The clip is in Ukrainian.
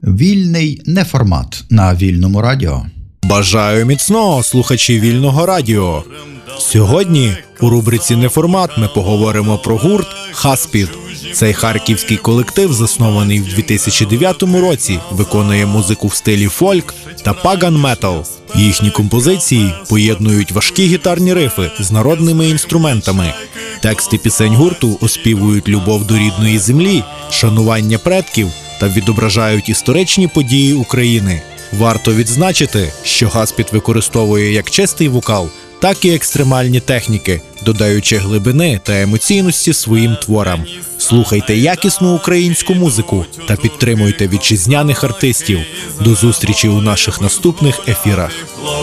Вільний неформат на Вільному радіо. Бажаю міцного, слухачі Вільного радіо. Сьогодні у рубриці «Неформат» ми поговоримо про гурт «Хаспід». Цей харківський колектив, заснований в 2009 році, виконує музику в стилі фольк та паган-метал. Їхні композиції поєднують важкі гітарні рифи з народними інструментами. Тексти пісень гурту оспівують любов до рідної землі, шанування предків та відображають історичні події України. Варто відзначити, що Хаспід використовує як чистий вокал, так і екстремальні техніки, додаючи глибини та емоційності своїм творам. Слухайте якісну українську музику та підтримуйте вітчизняних артистів. До зустрічі у наших наступних ефірах.